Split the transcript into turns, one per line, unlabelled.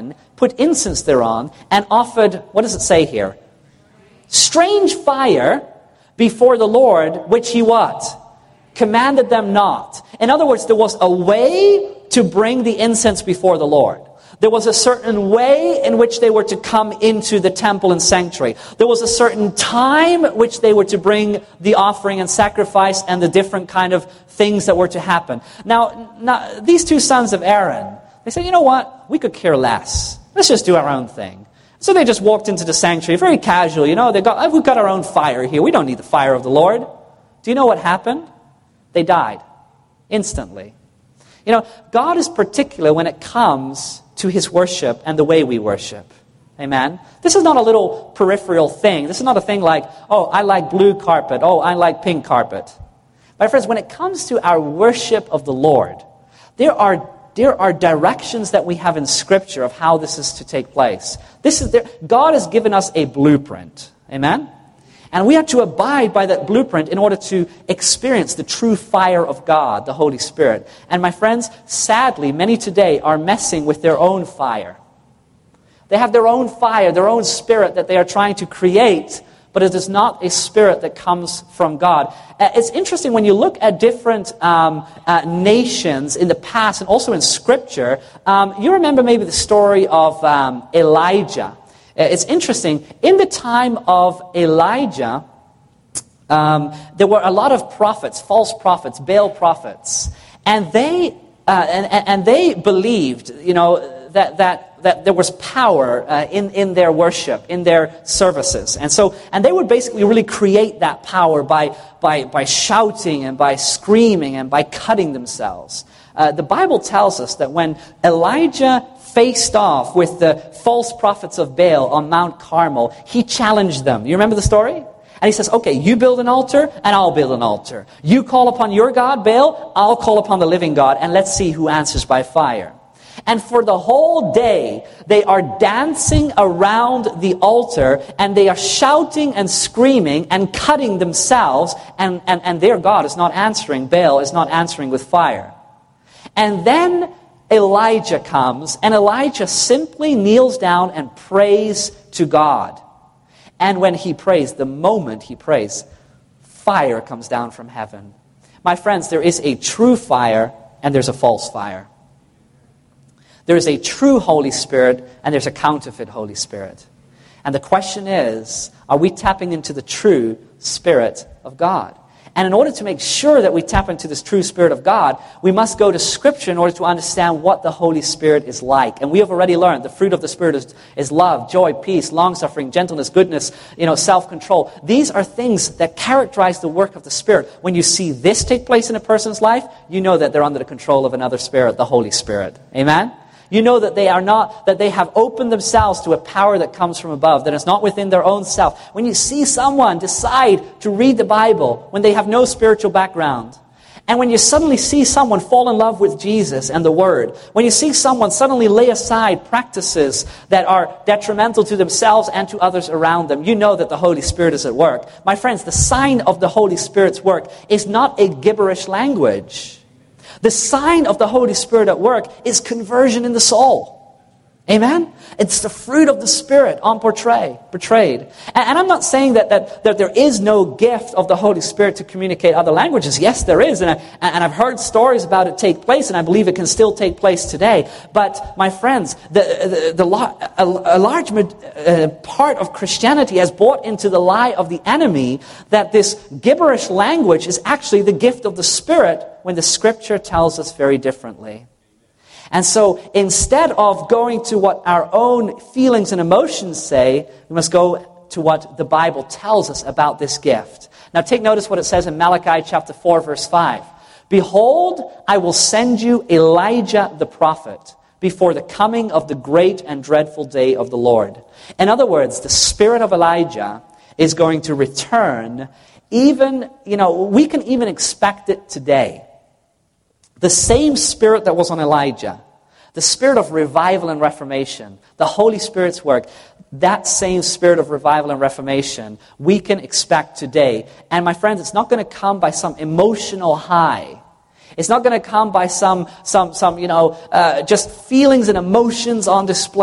Aaron put incense thereon and offered, what does it say here? Strange fire before the Lord, which he what? Commanded them not. In other words, there was a way to bring the incense before the Lord. There was a certain way in which they were to come into the temple and sanctuary. There was a certain time which they were to bring the offering and sacrifice and the different kind of things that were to happen. Now these two sons of Aaron, they said, you know what? We could care less. Let's just do our own thing. So they just walked into the sanctuary, very casual. We've got our own fire here. We don't need the fire of the Lord. Do you know what happened? They died instantly. God is particular when it comes to his worship and the way we worship. Amen? This is not a little peripheral thing. This is not a thing like, oh, I like blue carpet. Oh, I like pink carpet. My friends, when it comes to our worship of the Lord, there are directions that we have in Scripture of how this is to take place. God has given us a blueprint. Amen? And we have to abide by that blueprint in order to experience the true fire of God, the Holy Spirit. And my friends, sadly, many today are messing with their own fire. They have their own fire, their own spirit that they are trying to create, but it is not a spirit that comes from God. It's interesting when you look at different nations in the past and also in Scripture. You remember maybe the story of Elijah. It's interesting. In the time of Elijah, there were a lot of prophets, false prophets, Baal prophets, and they believed, that there was power in their worship, in their services, and they would basically really create that power by shouting and by screaming and by cutting themselves. The Bible tells us that when Elijah faced off with the false prophets of Baal on Mount Carmel, he challenged them. You remember the story? And he says, okay, you build an altar, and I'll build an altar. You call upon your God, Baal, I'll call upon the living God, and let's see who answers by fire. And for the whole day, they are dancing around the altar, and they are shouting and screaming and cutting themselves, and their God is not answering. Baal is not answering with fire. And then Elijah comes, and Elijah simply kneels down and prays to God. And when he prays, the moment he prays, fire comes down from heaven. My friends, there is a true fire and there's a false fire. There is a true Holy Spirit and there's a counterfeit Holy Spirit. And the question is, are we tapping into the true Spirit of God? And in order to make sure that we tap into this true Spirit of God, we must go to Scripture in order to understand what the Holy Spirit is like. And we have already learned the fruit of the Spirit is love, joy, peace, long-suffering, gentleness, goodness, self-control. These are things that characterize the work of the Spirit. When you see this take place in a person's life, you know that they're under the control of another Spirit, the Holy Spirit. Amen? You know that they have opened themselves to a power that comes from above, that is not within their own self. When you see someone decide to read the Bible when they have no spiritual background, and when you suddenly see someone fall in love with Jesus and the Word, when you see someone suddenly lay aside practices that are detrimental to themselves and to others around them, you know that the Holy Spirit is at work. My friends, the sign of the Holy Spirit's work is not a gibberish language. The sign of the Holy Spirit at work is conversion in the soul. Amen? It's the fruit of the Spirit on portrayed. And I'm not saying that there is no gift of the Holy Spirit to communicate other languages. Yes, there is. And I've heard stories about it take place, and I believe it can still take place today. But, my friends, a large part of Christianity has bought into the lie of the enemy that this gibberish language is actually the gift of the Spirit, when the Scripture tells us very differently. And so instead of going to what our own feelings and emotions say, we must go to what the Bible tells us about this gift. Now take notice what it says in Malachi chapter 4, verse 5. Behold, I will send you Elijah the prophet before the coming of the great and dreadful day of the Lord. In other words, the spirit of Elijah is going to return. Even, we can even expect it today. The same Spirit that was on Elijah, the Spirit of revival and reformation, the Holy Spirit's work, that same Spirit of revival and reformation we can expect today. And my friends, it's not going to come by some emotional high. It's not going to come by some just feelings and emotions on display.